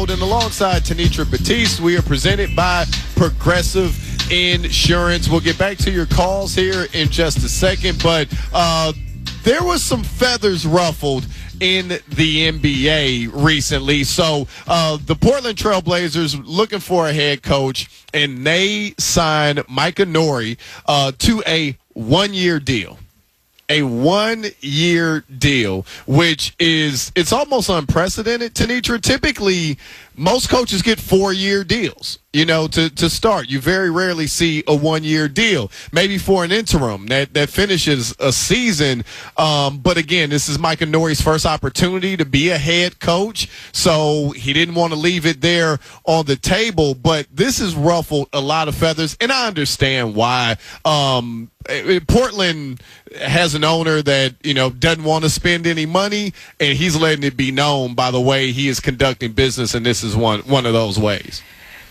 And alongside Tenitra Batiste, we are presented by Progressive Insurance. We'll get back to your calls here in just a second, but there was some feathers ruffled in the NBA recently. So the Portland Trail Blazers looking for a head coach, and they signed Micah Nori to a one-year deal. A one-year deal, which it's almost unprecedented, Tenitra. Typically, most coaches get 4-year deals, to start. You very rarely see a one-year deal, maybe for an interim that finishes a season. But again, this is Micah Nori's first opportunity to be a head coach, so he didn't want to leave it there on the table. But this has ruffled a lot of feathers, and I understand why. Portland has an owner that, doesn't want to spend any money, and he's letting it be known by the way he is conducting business, and this is one of those ways.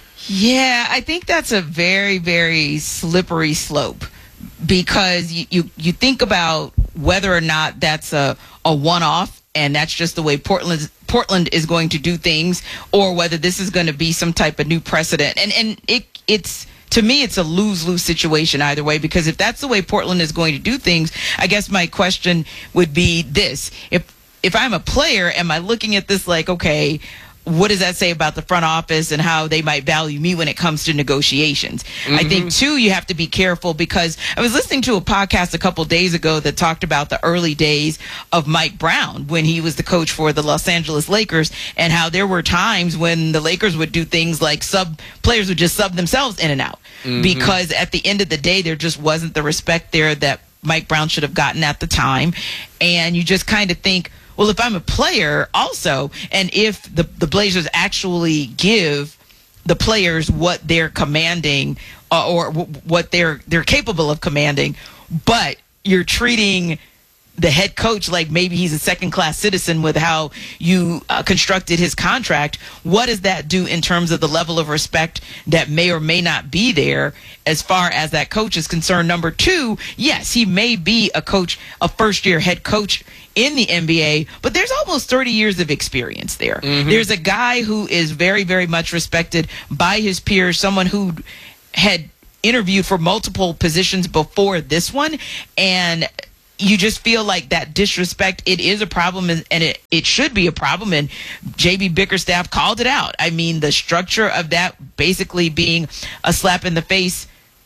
Yeah, I think that's a very, very slippery slope, because you think about whether or not that's a one-off and that's just the way Portland is going to do things, or whether this is going to be some type of new precedent. And it's to me, it's a lose-lose situation either way, because if that's the way Portland is going to do things, I guess my question would be this. If I'm a player, am I looking at this like, okay, what does that say about the front office and how they might value me when it comes to negotiations? Mm-hmm. I think, too, you have to be careful, because I was listening to a podcast a couple days ago that talked about the early days of Mike Brown when he was the coach for the Los Angeles Lakers, and how there were times when the Lakers would do things like players would just sub themselves in and out, mm-hmm. because at the end of the day, there just wasn't the respect there that Mike Brown should have gotten at the time. And you just kind of think, well, if I'm a player also, and if the Blazers actually give the players what they're commanding, or what they're capable of commanding, but you're treating the head coach like maybe he's a second-class citizen with how you constructed his contract, what does that do in terms of the level of respect that may or may not be there as far as that coach is concerned? Number two, yes, he may be a first-year head coach in the NBA, but there's almost 30 years of experience there. Mm-hmm. There's a guy who is very, very much respected by his peers, someone who had interviewed for multiple positions before this one, and you just feel like that disrespect, it is a problem, and it should be a problem, and J.B. Bickerstaff called it out. I mean, the structure of that basically being a slap in the face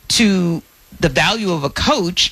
to the value of a coach,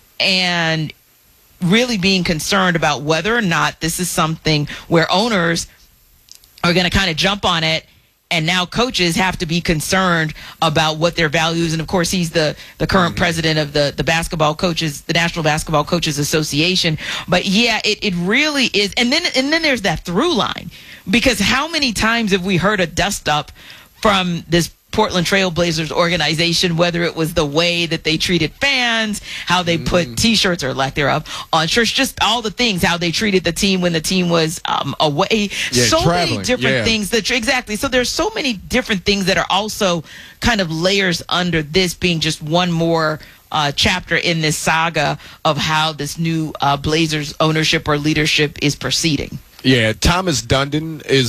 and really being concerned about whether or not this is something where owners are going to kind of jump on it, and now coaches have to be concerned about what their values. And of course, he's the current president of the basketball coaches, the National Basketball Coaches Association. But yeah, it really is. And then there's that through line, because how many times have we heard a dust up from this Portland Trail Blazers organization, whether it was the way that they treated fans, how they put T-shirts or lack thereof on shirts, just all the things, how they treated the team when the team was away. Yeah, so traveling. Many different things exactly. So there's so many different things that are also kind of layers under this being just one more chapter in this saga of how this new Blazers ownership or leadership is proceeding. Yeah, Thomas Dundon is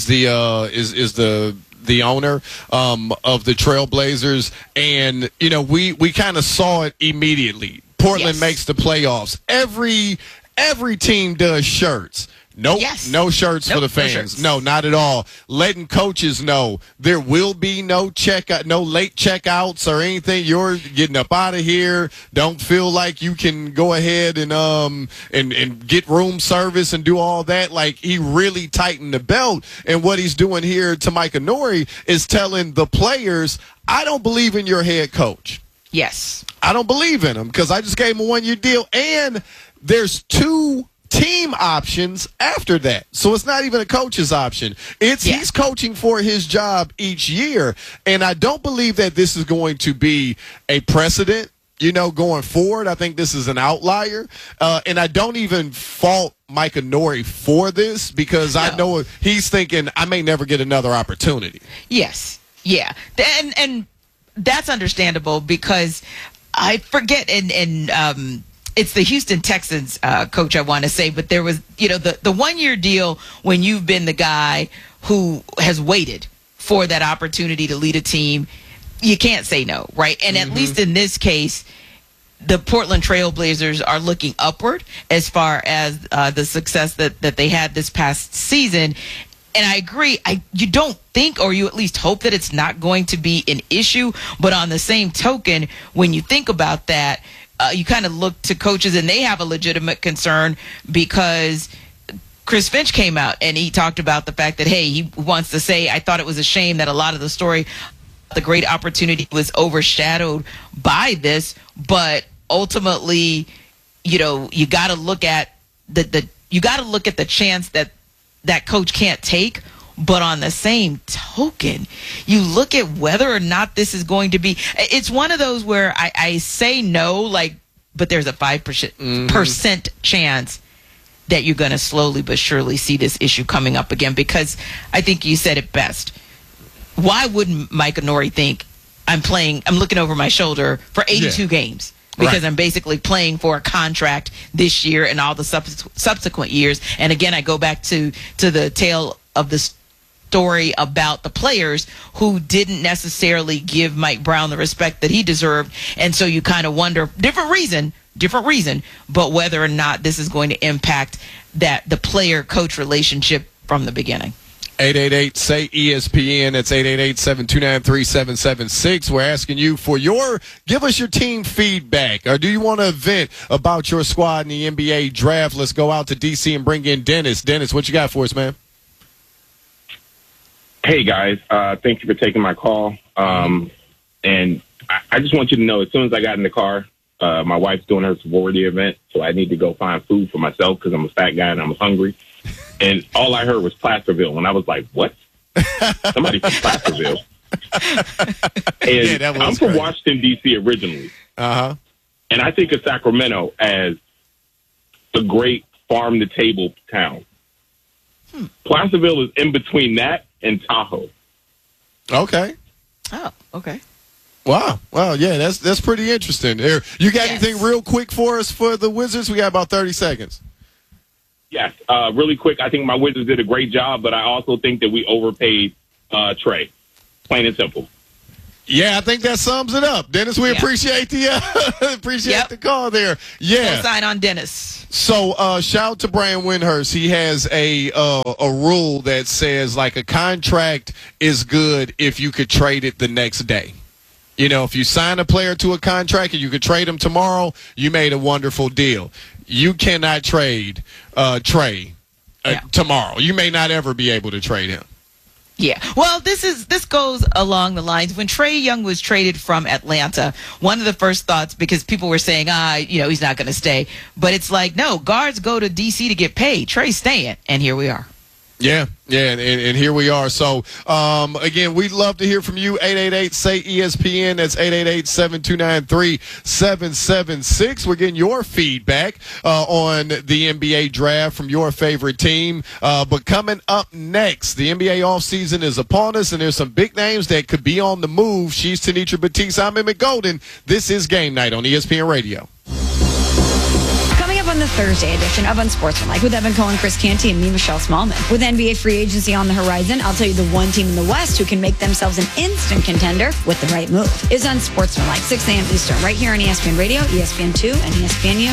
the owner of the Trailblazers, and we kind of saw it immediately. Portland makes the playoffs. Every team does shirts. Nope, no shirts for the fans. No, not at all. Letting coaches know there will be no late checkouts or anything. You're getting up out of here. Don't feel like you can go ahead and get room service and do all that. Like, he really tightened the belt. And what he's doing here to Micah Nori is telling the players, I don't believe in your head coach. Yes. I don't believe in him, because I just gave him a one-year deal. And there's two team options after that. So it's not even a coach's option. He's coaching for his job each year. And I don't believe that this is going to be a precedent, going forward. I think this is an outlier. And I don't even fault Micah Nori for this, because I know he's thinking, I may never get another opportunity. Yes. Yeah. And that's understandable, because I forget, and it's the Houston Texans coach, I want to say, but there was, the 1 year deal when you've been the guy who has waited for that opportunity to lead a team, you can't say no, right? And at least in this case, the Portland Trailblazers are looking upward as far as the success that they had this past season. And I agree. You don't think, or you at least hope, that it's not going to be an issue. But on the same token, when you think about that, you kind of look to coaches, and they have a legitimate concern because Chris Finch came out and he talked about the fact that, hey, he wants to say, I thought it was a shame that a lot of the story, the great opportunity, was overshadowed by this. But ultimately, you got to look at the chance that coach can't take. But on the same token, you look at whether or not this is going to be, it's one of those where I say no, but there's a 5% chance that you're going to slowly but surely see this issue coming up again, because I think you said it best. Why wouldn't Mike Nori think I'm looking over my shoulder for 82 games? Because I'm basically playing for a contract this year and all the subsequent years. And again, I go back to the tale of the story about the players who didn't necessarily give Mike Brown the respect that he deserved. And so you kind of wonder, different reason, but whether or not this is going to impact the player-coach relationship from the beginning. 888-SAY-ESPN. That's 888-729-3776. We're asking you give us your team feedback. Or do you want to vent about your squad in the NBA draft? Let's go out to D.C. and bring in Dennis. Dennis, what you got for us, man? Hey, guys. Thank you for taking my call. And I just want you to know, as soon as I got in the car, my wife's doing her sorority event, so I need to go find food for myself because I'm a fat guy and I'm hungry. And all I heard was Placerville, and I was like, what? Somebody from Placerville. And I'm from Washington, D.C. originally. Uh-huh. And I think of Sacramento as a great farm-to-table town. Placerville is in between that and Tahoe. Okay. Oh, okay. Wow. Well, yeah, that's pretty interesting. You got anything real quick for us for the Wizards? We got about 30 seconds. Yes, really quick. I think my Wizards did a great job, but I also think that we overpaid Trey. Plain and simple. Yeah, I think that sums it up. Dennis, we appreciate the call there. Yeah. Sign on Dennis. So shout out to Brian Windhurst. He has a rule that says, a contract is good if you could trade it the next day. If you sign a player to a contract and you could trade him tomorrow, you made a wonderful deal. You cannot trade Trey tomorrow. You may not ever be able to trade him. Yeah. Well, this goes along the lines when Trae Young was traded from Atlanta. One of the first thoughts, because people were saying, he's not going to stay, but it's like, no, guards go to DC to get paid. Trey's staying, and here we are. Yeah, and here we are. So, again, we'd love to hear from you. 888-SAY-ESPN. That's 888-729-3776. We're getting your feedback on the NBA draft from your favorite team. But coming up next, the NBA offseason is upon us, and there's some big names that could be on the move. She's Tenitra Batiste. I'm Emmett Golden. This is Game Night on ESPN Radio. On the Thursday edition of Unsportsmanlike with Evan Cohen, Chris Canty, and me, Michelle Smallman. With NBA free agency on the horizon, I'll tell you the one team in the West who can make themselves an instant contender with the right move is Unsportsmanlike, 6 a.m. Eastern, right here on ESPN Radio, ESPN2, and ESPNU.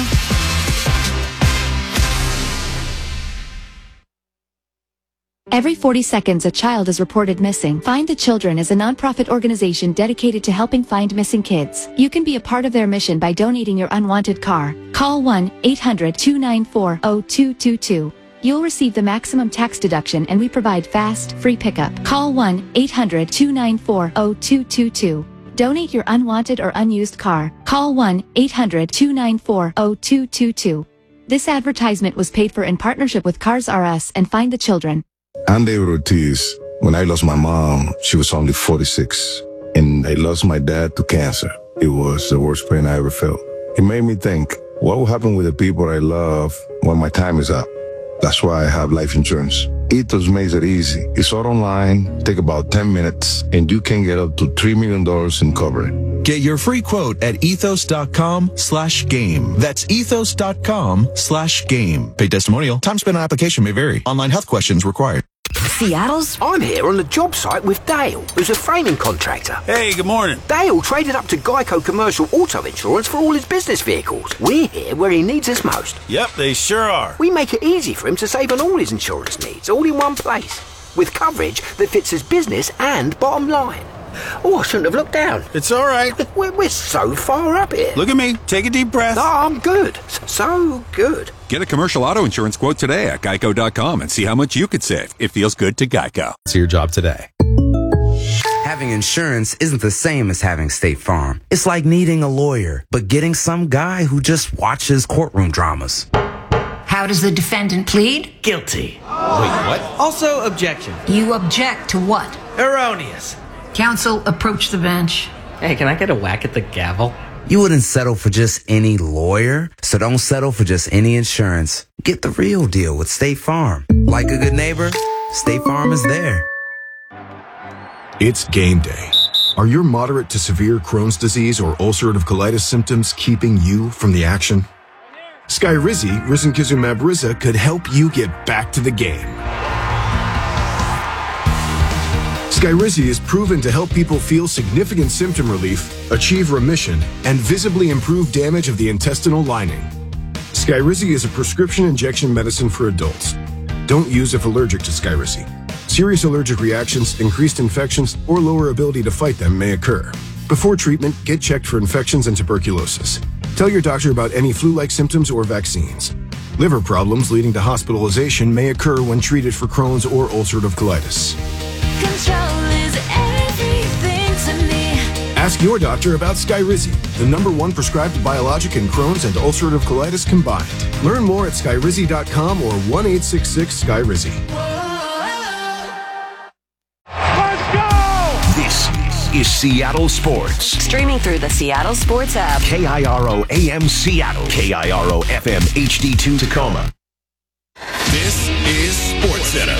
Every 40 seconds, a child is reported missing. Find the Children is a nonprofit organization dedicated to helping find missing kids. You can be a part of their mission by donating your unwanted car. Call 1-800-294-0222. You'll receive the maximum tax deduction, and we provide fast, free pickup. Call 1-800-294-0222. Donate your unwanted or unused car. Call 1-800-294-0222. This advertisement was paid for in partnership with Cars R Us and Find the Children. I'm David Ortiz. When I lost my mom, she was only 46. And I lost my dad to cancer. It was the worst pain I ever felt. It made me think, what will happen with the people I love when my time is up? That's why I have life insurance. Ethos makes it easy. It's all online, take about 10 minutes, and you can get up to $3 million in coverage. Get your free quote at ethos.com/game. That's ethos.com/game. Paid testimonial. Time spent on application may vary. Online health questions required. Seattle's? I'm here on the job site with Dale, who's a framing contractor. Hey, good morning. Dale traded up to Geico Commercial Auto Insurance for all his business vehicles. We're here where he needs us most. Yep, they sure are. We make it easy for him to save on all his insurance needs, all in one place, with coverage that fits his business and bottom line. Oh, I shouldn't have looked down. It's all right. We're so far up here. Look at me. Take a deep breath. No, I'm good. So good. Get a commercial auto insurance quote today at geico.com and see how much you could save. It feels good to Geico. See your job today. Having insurance isn't the same as having State Farm. It's like needing a lawyer, but getting some guy who just watches courtroom dramas. How does the defendant plead? Guilty. Wait, what? Also, objection. You object to what? Erroneous. Counsel, approach the bench. Hey, can I get a whack at the gavel? You wouldn't settle for just any lawyer, so don't settle for just any insurance. Get the real deal with State Farm. Like a good neighbor, State Farm is there. It's game day. Are your moderate to severe Crohn's disease or ulcerative colitis symptoms keeping you from the action? Skyrizi, risankizumab Riza, could help you get back to the game. Skyrizi is proven to help people feel significant symptom relief, achieve remission, and visibly improve damage of the intestinal lining. Skyrizi is a prescription injection medicine for adults. Don't use if allergic to Skyrizi. Serious allergic reactions, increased infections, or lower ability to fight them may occur. Before treatment, get checked for infections and tuberculosis. Tell your doctor about any flu-like symptoms or vaccines. Liver problems leading to hospitalization may occur when treated for Crohn's or ulcerative colitis. Control is everything to me. Ask your doctor about Skyrizi, the #1 prescribed biologic in Crohn's and ulcerative colitis combined. Learn more at skyrizi.com or 1-866-SKYRIZI. This is Seattle Sports. Streaming through the Seattle Sports app. KIRO AM Seattle. KIRO FM HD2 Tacoma. This is SportsCenter.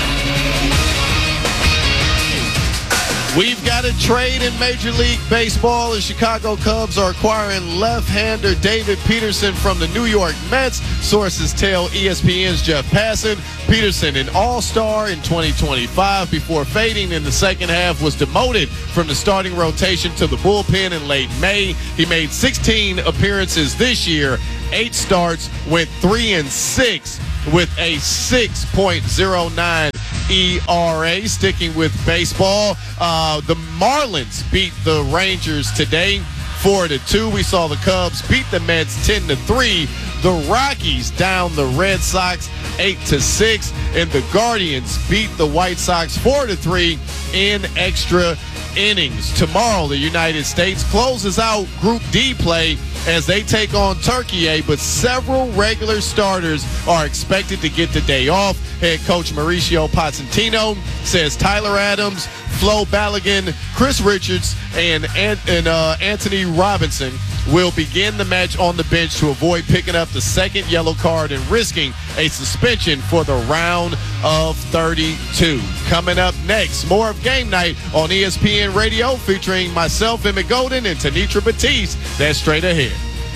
We've got a trade in Major League Baseball. The Chicago Cubs are acquiring left-hander David Peterson from the New York Mets. Sources tell ESPN's Jeff Passan. Peterson, an all-star in 2025, before fading in the second half, was demoted from the starting rotation to the bullpen in late May. He made 16 appearances this year, 8 starts, went 3-6 with a 6.09 ERA. Sticking with baseball, the Marlins beat the Rangers today 4-2. We saw the Cubs beat the Mets 10-3. The Rockies down the Red Sox 8-6, and the Guardians beat the White Sox 4-3 in extra innings. Tomorrow, the United States closes out Group D play as they take on Turkey, but several regular starters are expected to get the day off. Head coach Mauricio Pochettino says Tyler Adams, Flo Balogun, Chris Richards, and Anthony Robinson will begin the match on the bench to avoid picking up the second yellow card and risking a suspension for the round of 32. Coming up next, more of Game Night on ESPN Radio featuring myself, Emmett Golden, and Tanitra Batiste. That's straight ahead.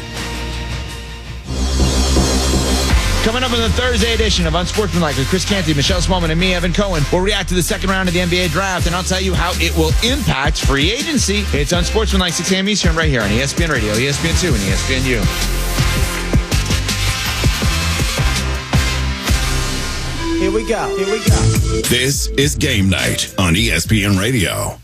Coming up in the Thursday edition of Unsportsmanlike with Chris Canty, Michelle Smallman, and me, Evan Cohen, we'll react to the second round of the NBA draft, and I'll tell you how it will impact free agency. It's Unsportsmanlike, 6 a.m. Eastern, right here on ESPN Radio, ESPN2, and ESPNU. Here we go. This is Game Night on ESPN Radio.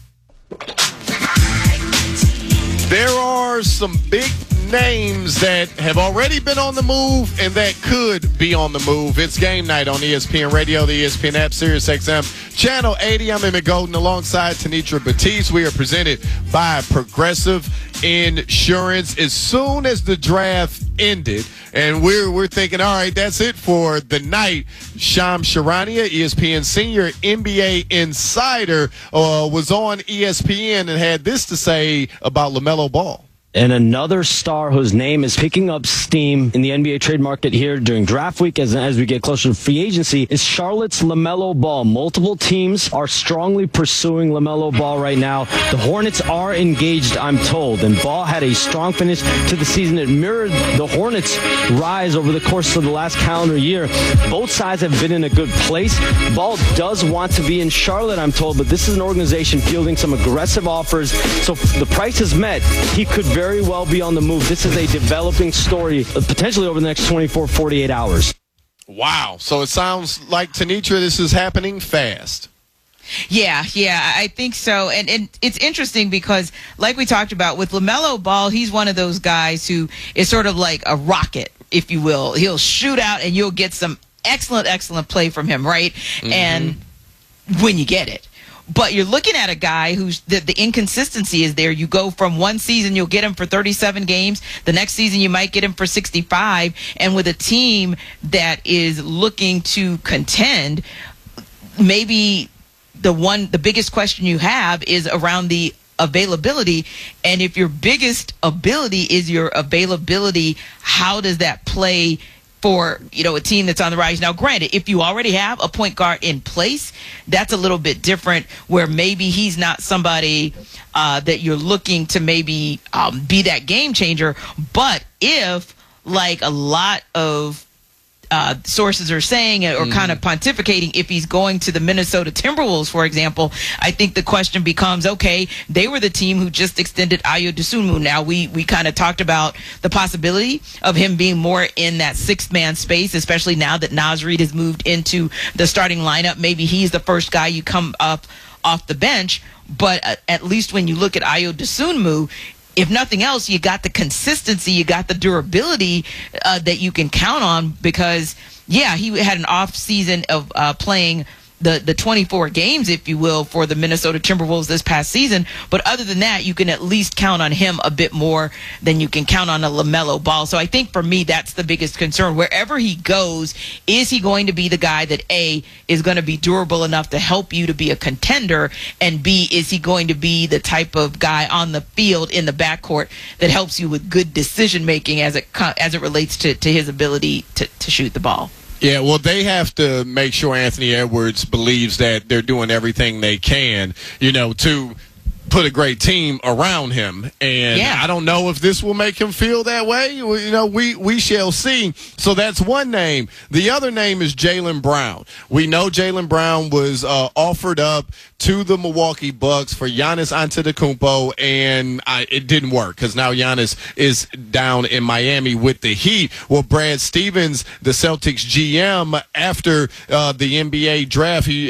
There are some big names that have already been on the move and that could be on the move. It's Game Night on ESPN Radio, the ESPN app, SiriusXM, Channel 80. I'm Emmett Golden alongside Tanitra Batiste. We are presented by Progressive Insurance. As soon as the draft ended, and we're thinking, all right, that's it for the night. Shams Charania, ESPN senior NBA insider, was on ESPN and had this to say about LaMelo Ball. And another star whose name is picking up steam in the NBA trade market here during draft week as we get closer to free agency is Charlotte's LaMelo Ball. Multiple teams are strongly pursuing LaMelo Ball right now. The Hornets are engaged, I'm told, and Ball had a strong finish to the season. It mirrored the Hornets' rise over the course of the last calendar year. Both sides have been in a good place. Ball does want to be in Charlotte, I'm told, but this is an organization fielding some aggressive offers. So if the price is met, he could very well be on the move. This is a developing story, potentially over the next 24, 48 hours. Wow. So it sounds like, Tenitra, this is happening fast. Yeah, I think so. And it's interesting because, like we talked about, with LaMelo Ball, he's one of those guys who is sort of like a rocket, if you will. He'll shoot out and you'll get some excellent play from him, right? Mm-hmm. And when you get it. But you're looking at a guy who's the inconsistency is there. You go from one season, you'll get him for 37 games. The next season, you might get him for 65. And with a team that is looking to contend, maybe the biggest question you have is around the availability. And if your biggest ability is your availability, how does that play for, a team that's on the rise? Now, granted, if you already have a point guard in place, that's a little bit different, where maybe he's not somebody that you're looking to maybe be that game changer. But if, like a lot of sources are saying, or kind of pontificating, if he's going to the Minnesota Timberwolves, for example, I think the question becomes, okay, they were the team who just extended Ayo Dosunmu. Now, we kind of talked about the possibility of him being more in that sixth-man space, especially now that Naz Reid has moved into the starting lineup. Maybe he's the first guy you come up off the bench, but at least when you look at Ayo Dosunmu, if nothing else, you got the consistency, you got the durability that you can count on, because, yeah, he had an off season of playing the 24 games, if you will, for the Minnesota Timberwolves this past season. But other than that, you can at least count on him a bit more than you can count on a LaMelo Ball. So I think for me, that's the biggest concern. Wherever he goes, is he going to be the guy that, A, is going to be durable enough to help you to be a contender, and B, is he going to be the type of guy on the field in the backcourt that helps you with good decision making as it relates to his ability to shoot the ball? Yeah, well, they have to make sure Anthony Edwards believes that they're doing everything they can, to put a great team around him. And I don't know if this will make him feel that way. We shall see. So that's one name. The other name is Jaylen Brown. We know Jaylen Brown was offered up to the Milwaukee Bucks for Giannis Antetokounmpo, and it didn't work because now Giannis is down in Miami with the Heat. Well, Brad Stevens, the Celtics GM, after the NBA draft, he